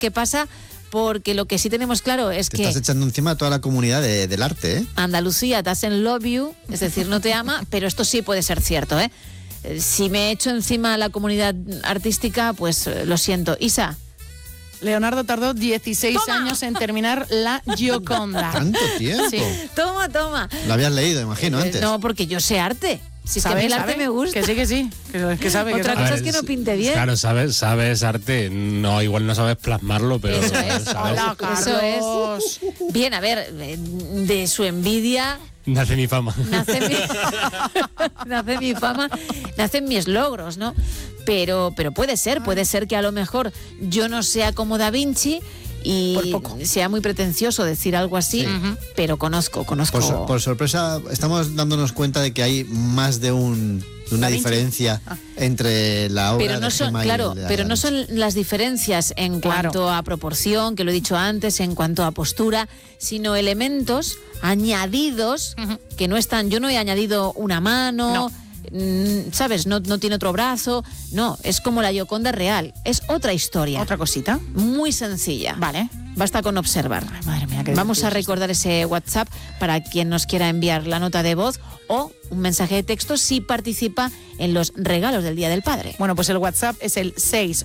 qué pasa, porque lo que sí tenemos claro es Te que... estás echando encima a toda la comunidad del arte, ¿eh? Andalucía doesn't love you, es decir, no te ama, pero esto sí puede ser cierto, ¿eh? Si me echo encima a la comunidad artística, pues lo siento. Isa. Leonardo tardó 16 años en terminar la Gioconda. ¿Tanto tiempo? Sí. Toma. Lo habías leído, imagino, antes. No, porque yo sé arte. Si es que a mí el arte me gusta. Que sí. Que sabe. Otra cosa es que no pinte bien. Claro, sabes arte. No, igual no sabes plasmarlo, pero... Eso es. Hola, Carlos. Eso es. Bien, a ver, de su envidia... Nace mi fama. Nace mi fama, nacen mis logros, ¿no? Pero puede ser que a lo mejor yo no sea como Da Vinci y sea muy pretencioso decir algo así, pero conozco. Por sorpresa, estamos dándonos cuenta de que hay más de una diferencia entre la obra de Gemma y la de pero Da no Vinci. son las diferencias en cuanto a proporción, que lo he dicho antes, en cuanto a postura, sino elementos añadidos que no están. Yo no he añadido una mano, ¿sabes? No tiene otro brazo. No, es como la Gioconda real. Es otra historia. Otra cosita. Muy sencilla. Vale. Basta con observar. Ay, madre mía, qué Vamos a difícil. recordar ese WhatsApp para quien nos quiera enviar la nota de voz o un mensaje de texto si participa en los regalos del Día del Padre. Bueno, pues el WhatsApp es el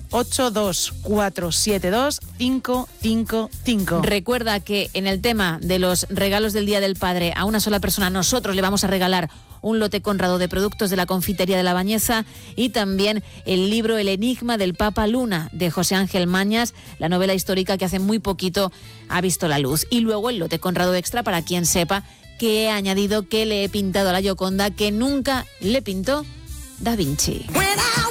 682472555. Recuerda que en el tema de los regalos del Día del Padre a una sola persona nosotros le vamos a regalar un lote Conrado de productos de la confitería de La Bañeza y también el libro El enigma del Papa Luna de José Ángel Mañas, la novela histórica que hace muy poquito ha visto la luz. Y luego el lote Conrado extra para quien sepa que he añadido, que le he pintado a la Gioconda que nunca le pintó Da Vinci.